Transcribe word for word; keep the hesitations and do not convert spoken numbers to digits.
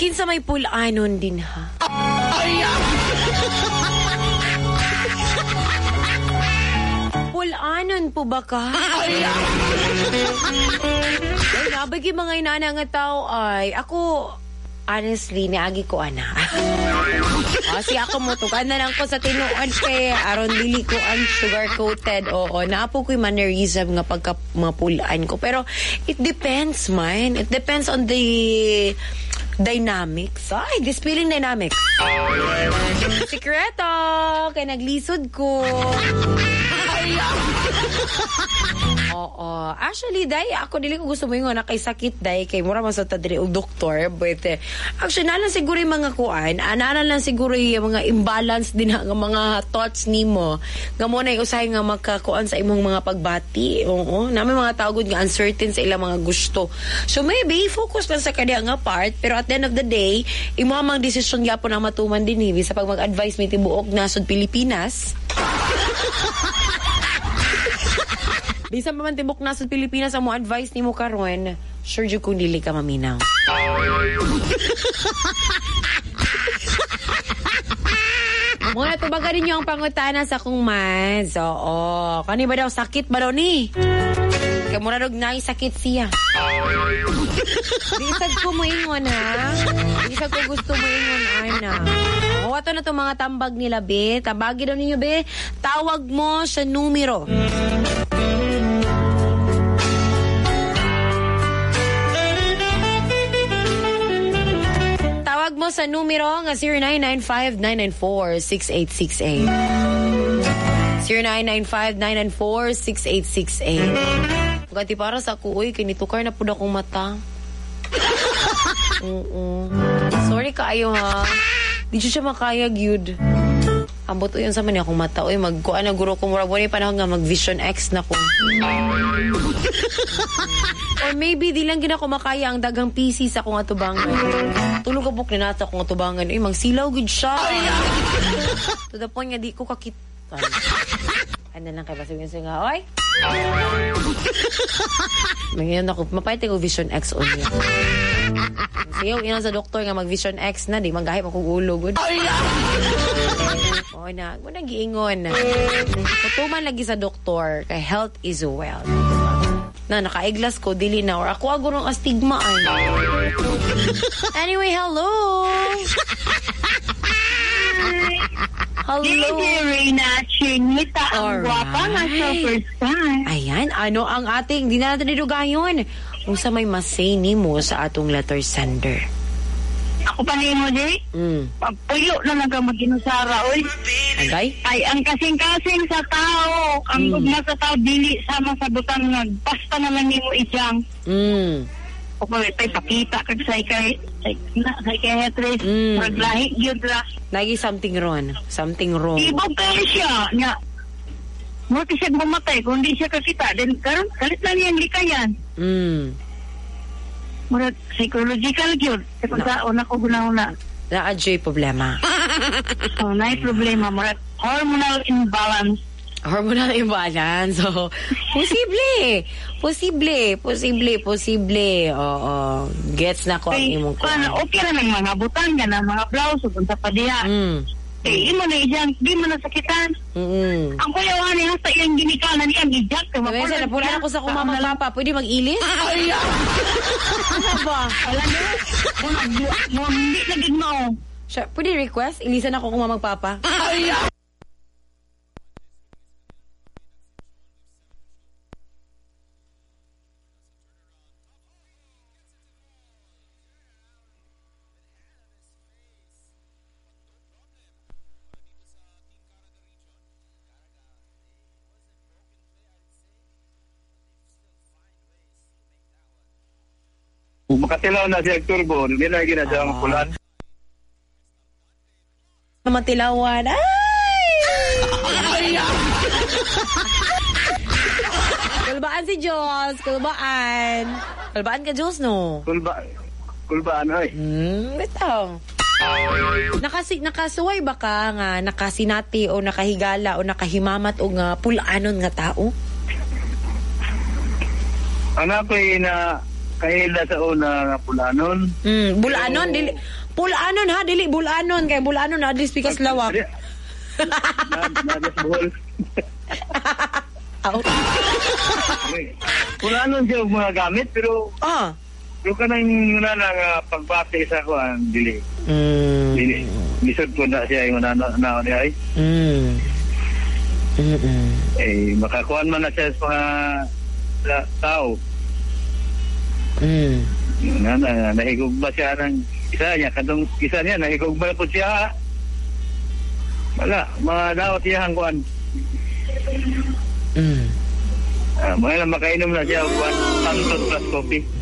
Kinsa may pulanon din ha? Pulanon po ba ka? Ay, nabagi mga inana nga tao ay ako honestly niagi ko ana. Kasi ako mo tukan na lang ko sa tinuod kay aron dili ko ang sugar coated. Oo, naapo ko yung mannerism nga pagka mapulaan ko. Pero it depends man. It depends on the dynamics. Ay, this feeling dynamics. Sikreto kay naglisod ko. Oo. Actually, day, ako dili ko gusto mo yung na kay sakit, day, kay mura man sa tadri o doktor, but uh, actually, nalang siguro yung mga kuan, ananan lang siguro yung mga imbalance din nga mga thoughts nimo nga mo na usahay nga magkakuan sa imong mga pagbati. Oo. Namin mga tawagod nga uncertain sa ilang mga gusto. So, maybe, focus lang sa kanya nga part, pero at the end of the day, imo mang desisyon gyapon ang matuman din, hibi, sa pag mag-advise may tibuok nasod Pilipinas. Bisan pa man tibok na sa Pilipinas ang mo advice ni mo karon, sure jud kung dili ka maminaw. Muna tubaga rin yung pangutana sa kong mas. Oo. Kani ba daw sakit ba daw ni? Kaya muna daw na sakit siya. Bisag ko mo ingon ha. Bisag ko gusto mo ingon ana. O ato na itong mga tambag nila be. Tabagi daw ninyo be. Tawag mo sa numero. Tawag mo sa numero nga zero nine nine five nine nine four six eight six eight. zero nine nine five nine nine four six eight six eight. Ganti para sa kuoy, kinitukar na po na akong mata. Oo. Sorry kaayo ha. Di siya makaya, gyud. Ambot yun sa man akong mata. Uy, magkuan na guro ko. Murag wala panahon nga mag-Vision X na ko. Or maybe di lang gina ko makaya ang dagang P C sa akong atubangan. Tulog ka buk na nata akong atubangan. Uy, magsilaw good siya. To the point nga di ko kakitan. Ano lang kayo ba sabihin siya nga, oy? Magyan ako, mapayte ko Vision X on niya. Sige, ina sa doktor nga mag-Vision X na, di manggahip akong ulo, good. O na, mo nang giingon. Tutuman lagi sa doktor, kay health is wealth. Na, nakaiglas ko, dili na, or ako agurong astigma. Anyway, hello! Hello. Lady Reyna Chinita, ang guwapa nga sa first time. Ayan, ano ang ating, di na natin nilugayon. Kung sa may masay ni mo sa atong letter sender. Ako pa ni mo, Jay? Mm. Puyo na lang ka mag-inusara, oy. Agay? Ay, ang kasing-kasing sa tao, ang Mm. gugma sa tao, dili sama sa butang nga, basta na lang ni mo isyang. Mm. O pa, tay, pakita kag psychiatrist, psychiatrist, Mm. maglahi, yun la. Lagi something wrong. Something wrong. Ibog kayo siya, nga. Mo ti siya mamatay, kung di siya kakita, then karon kalit na niyang likayan. Mm. Murag psychological yun. Kung No. sa una ko guna-una. Na-adjoy problema. So, na problema. Murag hormonal imbalance. Hormonal imbalance. So, posible. Posible. Posible. Posible. Oo. Gets na ko ang Kay, imong ko. paano, okay na ng mga butang ka na, mga blouse, punta pa diya. Mm. Eh, imo na iyang, di mo nasakitan. Mm. Ang kuyawan niya sa iyang ginikanan niya, ijak. Sabi sa napula ako sa kumama papa. Pwede mag-ilis? Ay, Ano ba? alam mo, mo, hindi na din mo. Siya, pwede request? Ilisan ako kumama magpapa? Ay, Makatilaw na siya turbo, hindi na ginadya ang pulan. Matilawan. Ay! Kulbaan si Diyos. Kulbaan. Kulbaan ka, Diyos, no? Kulba, kulbaan, ay. Hmm, bitaw. Nakasi, nakasuway ba ka nga nakasinati o nakahigala o nakahimamat o nga pulaanon nga tao? Anak ko na kahila sa una nga pulanon. Mm, bulanon Pero- dili pulanon ha dili bulanon kay bulanon na dis pikas lawak. Na, na, na, buhol. Aw. Pulanon siya og mga gamit, pero Ah. pero kanang na nga pagbati sa kuan dili. Mm. Dili. Bisod ko na siya yung nano na ni ay. Mm. Mm. Eh makakuan man na siya sa mga sa tao. Mm. Na, na nahigog ba siya ng isa niya kadong isa niya nahigog ba po siya. Wala, mga dapat siya hangkuan. Mm. Ah, mga lang makainom na siya kuan Santos plus coffee.